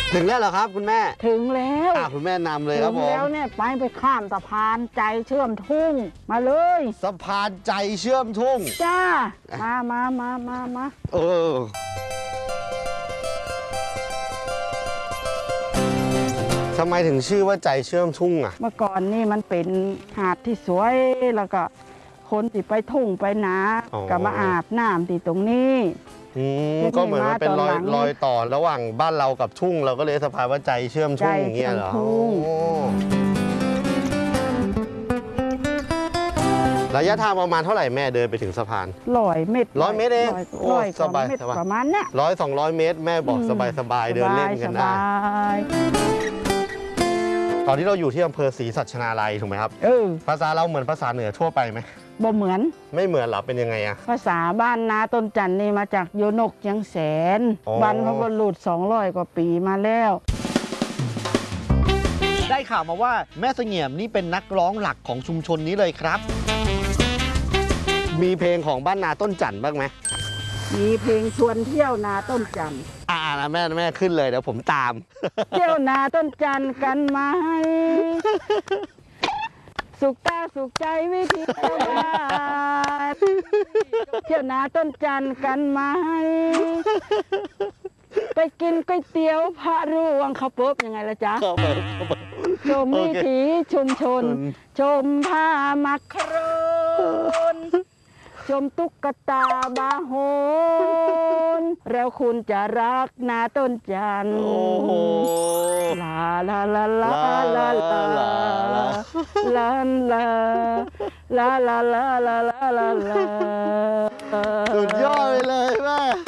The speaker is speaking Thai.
ถึงแล้วเหรอครับคุณแม่ถึงแล้วคุณแม่นำเลยครับผมถึงแล้วเนี่ยไปข้ามสะพานใจเชื่อมทุ่งมาเลยสะพานใจเชื่อมทุ่งจ้ามาทำไมถึงชื่อว่าใจเชื่อมทุ่งอ่ะเมื่อก่อนนี่มันเป็นหาดที่สวยแล้วก็คนที่ไปทุ่งไปนาก็มาอาบน้ำที่ตรงนี้ก็เหมือนมันเป็นรอยต่อระหว่างบ้านเรากับทุ่งเราก็เลยสะพานว่าใจเชื่อมทุ่งอย่างเงี้ยเหรอระยะทางประมาณเท่าไหร่แม่เดินไปถึงสะพาน 100 เมตรเองสบายประมาณนี้ 100-200 เมตรแม่บอกสบายเดินเล่นกันได้ตอนที่เราอยู่ที่อำเภอศรีสัชนาลัยถูกไหมครับภาษาเราเหมือนภาษาเหนือทั่วไปไหมบ่เหมือนไม่เหมือนหรอเป็นยังไงอะภาษาบ้านนาต้นจันนี่มาจากโยนกเชียงแสนบรรพบุรุษ200 กว่าปีมาแล้วได้ข่าวมาว่าแม่เสงี่ยมนี่เป็นนักร้องหลักของชุมชนนี้เลยครับมีเพลงของบ้านนาต้นจันบ้างไหมมีเพลงชวนเที่ยวนาต้นจันนะแม่ขึ้นเลยเดี๋ยวผมตามเที่ยวนาต้นจันกันไหมสุขตาสุขใจวิธีเที่ยวนาต้นจันกันไหมไปกินก๋วยเตี๋ยวพระร่วงข้าวปุ๊บยังไงล่ะจ๊ะชมวิถีชุมชนชมผ้ามักโครนชมตุ๊กตาบาโฮนแล้วคุณจะรักนาต้นจันลาลาลาลาลาลาลาลาลาลาลาลาลาลาลาสุดยอดไปเลยแม่